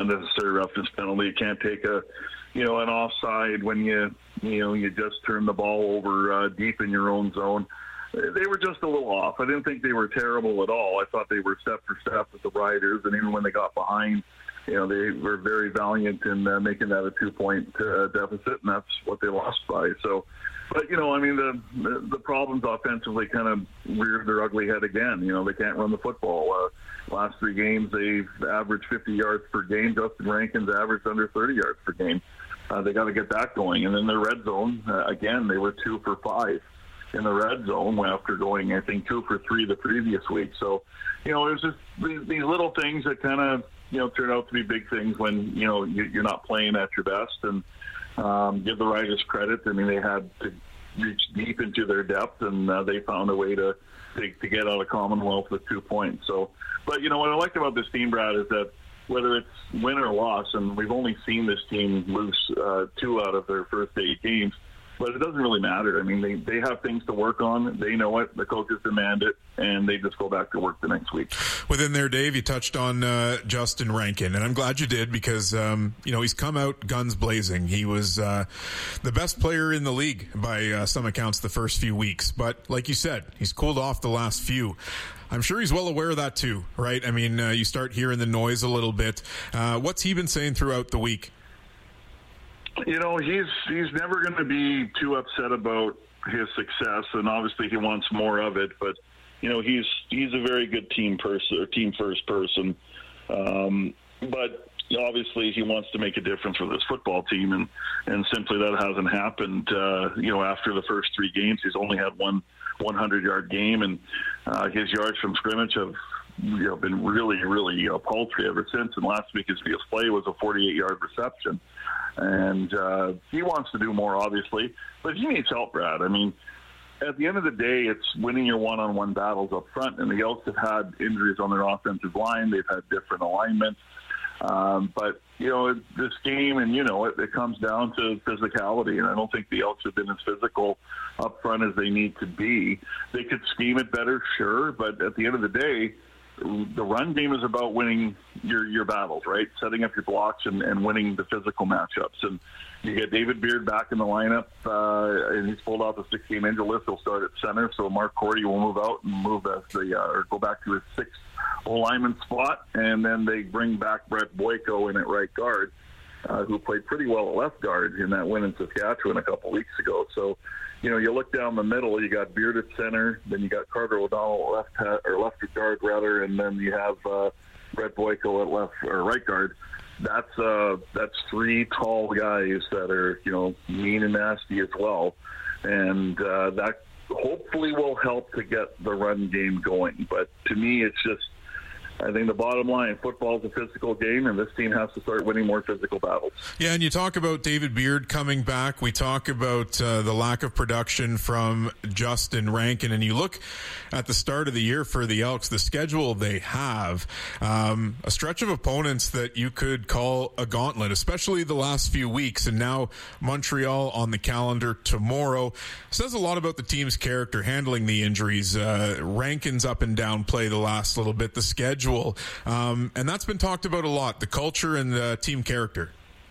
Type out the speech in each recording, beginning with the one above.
unnecessary roughness penalty. You can't take an offside when you just turn the ball over deep in your own zone. They were just a little off. I didn't think they were terrible at all. I thought they were step for step with the Riders, and even when they got behind, they were very valiant in making that a 2-point deficit, and that's what they lost by. So, but the problems offensively kind of reared their ugly head again. They can't run the football. Last 3 games, they've averaged 50 yards per game. Justin Rankin's averaged under 30 yards per game. They got to get that going. And then their red zone, again, they were 2 for 5 in the red zone after going, I think, 2 for 3 the previous week. So, it was just these little things that kind of, turn out to be big things when, you're not playing at your best. And give the Riders credit. I mean, they had to reach deep into their depth, and they found a way to get out of Commonwealth with 2 points. So, but, what I like about this team, Brad, is that whether it's win or loss, and we've only seen this team lose 2 out of their first 8 games, but it doesn't really matter. I mean, they have things to work on. They know it. The coaches demand it, and they just go back to work the next week. Within there, Dave, you touched on Justin Rankin, and I'm glad you did because, he's come out guns blazing. He was the best player in the league by some accounts the first few weeks. But like you said, he's cooled off the last few. I'm sure he's well aware of that too, right? I mean, you start hearing the noise a little bit. What's he been saying throughout the week? He's never going to be too upset about his success, and obviously he wants more of it. But he's a very good team first person. But obviously he wants to make a difference for this football team, and simply that hasn't happened. After the first 3 games, he's only had one 100-yard game, and his yards from scrimmage have been really, really paltry ever since. And last week his biggest play was a 48-yard reception. And he wants to do more, obviously, but he needs help, Brad. I mean, at the end of the day, it's winning your one-on-one battles up front, and the Elks have had injuries on their offensive line. They've had different alignments. But, this game, and it comes down to physicality, and I don't think the Elks have been as physical up front as they need to be. They could scheme it better, sure, but at the end of the day, the run game is about winning your battles, right? Setting up your blocks and winning the physical matchups. And you get David Beard back in the lineup, and he's pulled off the 6-game injury list. He'll start at center, so Mark Cordy will move out and or go back to his 6th lineman spot, and then they bring back Brett Boyko in at right guard, who played pretty well at left guard in that win in Saskatchewan a couple weeks ago. So, you look down the middle, you got Beard at center, then you got Carter O'Donnell at left guard rather, and then you have Brett Boyko at left or right guard. That's 3 tall guys that are mean and nasty as well, and that hopefully will help to get the run game going. But to me, it's just, I think the bottom line, football is a physical game, and this team has to start winning more physical battles. Yeah, and you talk about David Beard coming back. We talk about the lack of production from Justin Rankin, and you look at the start of the year for the Elks, the schedule they have, a stretch of opponents that you could call a gauntlet, especially the last few weeks, and now Montreal on the calendar tomorrow. Says a lot about the team's character handling the injuries. Rankin's up and down play the last little bit, the schedule. And that's been talked about a lot, the culture and the team character.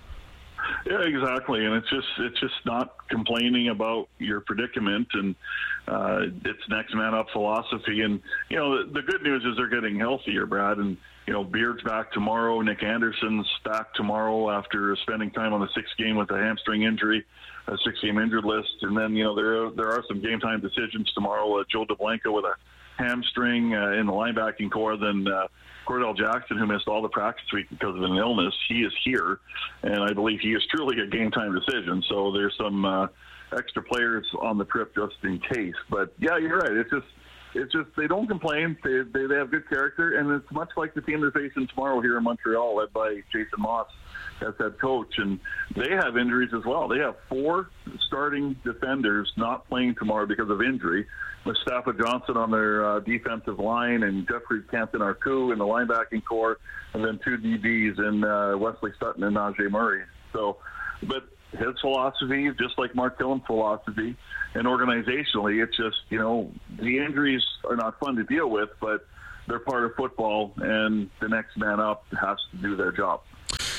Yeah, exactly. And it's just not complaining about your predicament, and it's next man up philosophy. And, the good news is they're getting healthier, Brad. And, Beard's back tomorrow. Nick Anderson's back tomorrow after spending time on the 6th game with a hamstring injury, a 6-game injured list. And then, there are some game time decisions tomorrow. Joe DeBlanco with a hamstring in the linebacking core, then Cordell Jackson, who missed all the practice week because of an illness, he is here, and I believe he is truly a game-time decision. So there's some extra players on the trip just in case. But, yeah, you're right. It's just they don't complain. They have good character, and it's much like the team they're facing tomorrow here in Montreal, led by Jason Moss as head coach, and they have injuries as well. They have 4 starting defenders not playing tomorrow because of injury. Mustafa Johnson on their defensive line, and Jeffrey Canton-Arcou in the linebacking core, and then 2 DBs in Wesley Sutton and Najee Murray. So, but his philosophy, just like Mark Killen's philosophy, and organizationally, it's just, the injuries are not fun to deal with, but they're part of football, and the next man up has to do their job.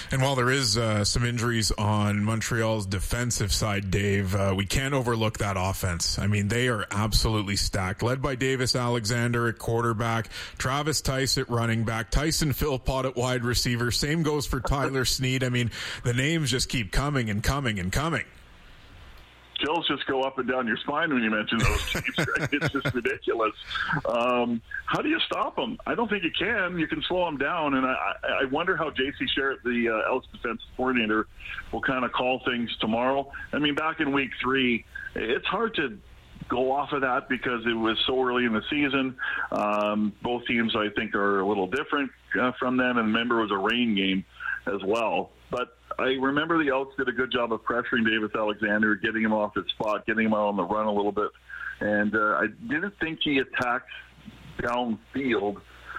And while there is some injuries on Montreal's defensive side, Dave, we can't overlook that offense. I mean, they are absolutely stacked, led by Davis Alexander at quarterback, Travis Tice at running back, Tyson Philpott at wide receiver. Same goes for Tyler Snead. I mean, the names just keep coming and coming and coming. Chills just go up and down your spine when you mention those teams. Right? It's just ridiculous. How do you stop them? I don't think you can. You can slow them down, and I wonder how J.C. Sherritt, the Elks defensive coordinator, will kind of call things tomorrow. I mean, back in week 3, it's hard to go off of that because it was so early in the season. Both teams, I think, are a little different from them, and remember, it was a rain game as well. But I remember the Elks did a good job of pressuring Davis Alexander, getting him off his spot, getting him out on the run a little bit. And I didn't think he attacked downfield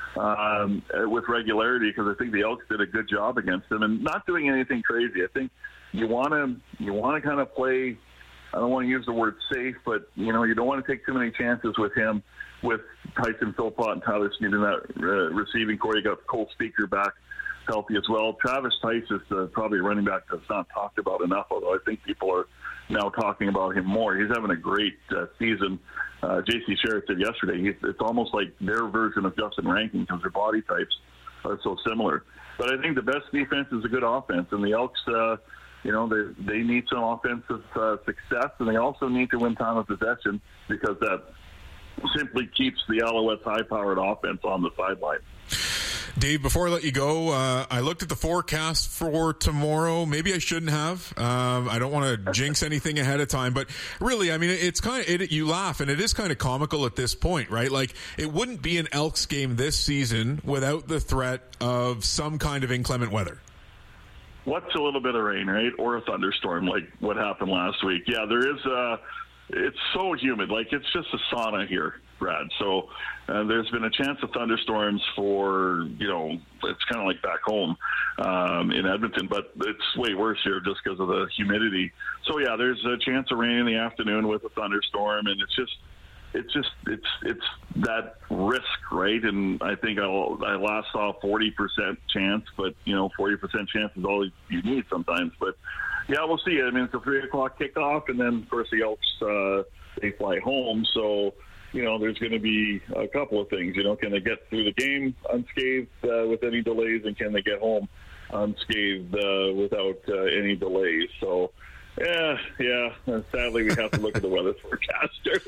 with regularity because I think the Elks did a good job against him and not doing anything crazy. I think you want to kind of play, I don't want to use the word safe, but, you don't want to take too many chances with him, with Tyson Philpott and Tyler Snead in that receiving core. You got Cole Speaker back healthy as well. Travis Tice is probably a running back that's not talked about enough, although I think people are now talking about him more. He's having a great season. J.C. Sherritt said yesterday, it's almost like their version of Justin Rankin because their body types are so similar. But I think the best defense is a good offense, and the Elks, they need some offensive success, and they also need to win time of possession because that simply keeps the Alouettes' high-powered offense on the sideline. Dave, before I let you go, I looked at the forecast for tomorrow. Maybe I shouldn't have. I don't want to jinx anything ahead of time, but really, I mean, it's kind of, you laugh, and it is kind of comical at this point, right? Like, it wouldn't be an Elks game this season without the threat of some kind of inclement weather. What's a little bit of rain, right? Or a thunderstorm like what happened last week. Yeah, there is it's so humid. Like, it's just a sauna here, Brad. So there's been a chance of thunderstorms for, it's kind of like back home in Edmonton, but it's way worse here just because of the humidity. So, yeah, there's a chance of rain in the afternoon with a thunderstorm, and it's that risk, right? And I think I last saw 40% chance, but 40% chance is all you need sometimes. But yeah, we'll see. I mean, it's a 3:00 kickoff, and then of course the Elks they fly home, so there's going to be a couple of things. Can they get through the game unscathed with any delays, and can they get home unscathed without any delays? So. Yeah. Sadly, we have to look at the weather forecast.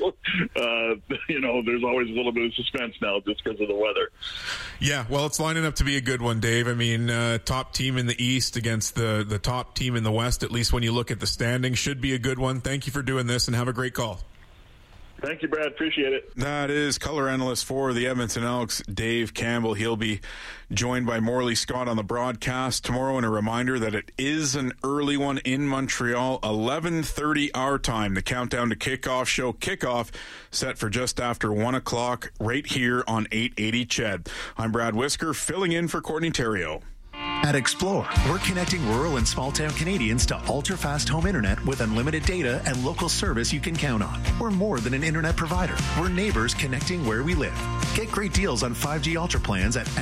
There's always a little bit of suspense now just because of the weather. Yeah, well, it's lining up to be a good one, Dave. I mean, top team in the East against the top team in the West, at least when you look at the standings, should be a good one. Thank you for doing this, and have a great call. Thank you, Brad. Appreciate it. That is color analyst for the Edmonton Elks, Dave Campbell. He'll be joined by Morley Scott on the broadcast tomorrow. And a reminder that it is an early one in Montreal, 11:30 our time. The Countdown to Kickoff show, kickoff set for just after 1 o'clock right here on 880 CHED. I'm Brad Whisker, filling in for Courtney Theriault. At Explore, we're connecting rural and small-town Canadians to ultra-fast home internet with unlimited data and local service you can count on. We're more than an internet provider. We're neighbors connecting where we live. Get great deals on 5G Ultra plans at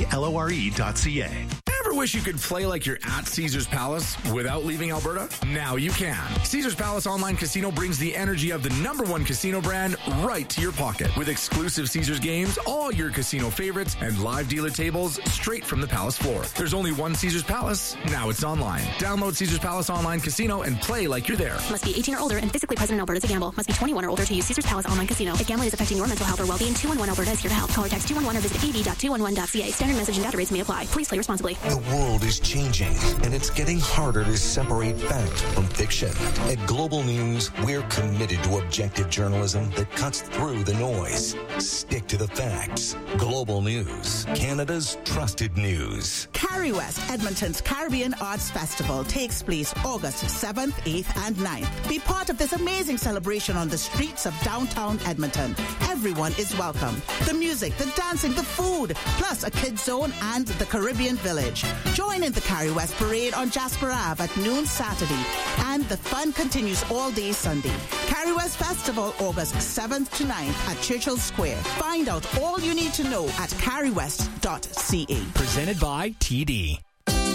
xplore.ca. Ever wish you could play like you're at Caesars Palace without leaving Alberta? Now you can. Caesars Palace Online Casino brings the energy of the #1 casino brand right to your pocket. With exclusive Caesars games, all your casino favorites, and live dealer tables straight from the Palace floor. There's only one Caesars Palace. Now it's online. Download Caesars Palace Online Casino and play like you're there. Must be 18 or older and physically present in Alberta to gamble. Must be 21 or older to use Caesars Palace Online Casino. If gambling is affecting your mental health or well-being, 211 Alberta is here to help. Call or text 211 or visit av.211.ca. Standard message and data rates may apply. Please play responsibly. The world is changing, and it's getting harder to separate fact from fiction. At Global News, we're committed to objective journalism that cuts through the noise. Stick to the facts. Global News, Canada's trusted news. Carrie West, Edmonton's Caribbean Arts Festival, takes place August 7th, 8th, and 9th. Be part of this amazing celebration on the streets of downtown Edmonton. Everyone is welcome. The music, the dancing, the food, plus a kids zone and the Caribbean Village. Join in the Carrie West Parade on Jasper Ave at noon Saturday, and the fun continues all day Sunday. Carrie West Festival, August 7th to 9th at Churchill Square. Find out all you need to know at carriewest.ca. Presented by TD.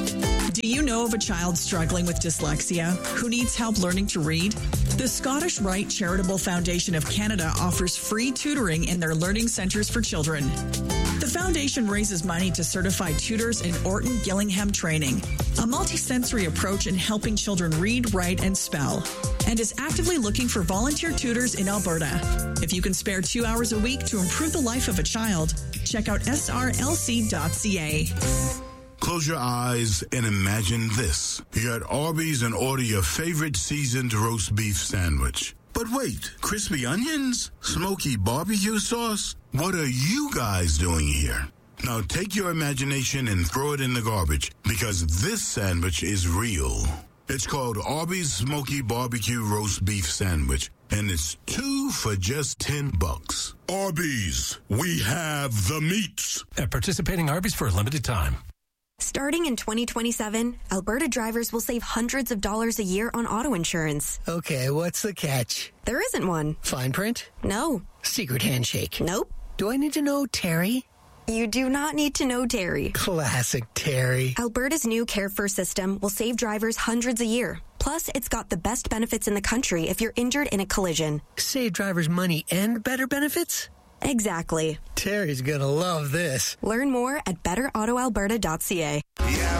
Do you know of a child struggling with dyslexia who needs help learning to read? The Scottish Rite Charitable Foundation of Canada offers free tutoring in their learning centres for children. The foundation raises money to certify tutors in Orton Gillingham training, a multisensory approach in helping children read, write, and spell, and is actively looking for volunteer tutors in Alberta. If you can spare 2 hours a week to improve the life of a child, check out srlc.ca. Close your eyes and imagine this. You're at Arby's and order your favorite seasoned roast beef sandwich. But wait, crispy onions? Smoky barbecue sauce? What are you guys doing here? Now take your imagination and throw it in the garbage, because this sandwich is real. It's called Arby's Smoky Barbecue Roast Beef Sandwich, and it's 2 for just $10. Arby's, we have the meats. At participating Arby's for a limited time. Starting in 2027, Alberta drivers will save hundreds of dollars a year on auto insurance. Okay, what's the catch? There isn't one. Fine print? No. Secret handshake? Nope. Do I need to know Terry? You do not need to know Terry. Classic Terry. Alberta's new Care First system will save drivers hundreds a year. Plus, it's got the best benefits in the country if you're injured in a collision. Save drivers money and better benefits? Exactly. Terry's gonna love this. Learn more at betterautoalberta.ca.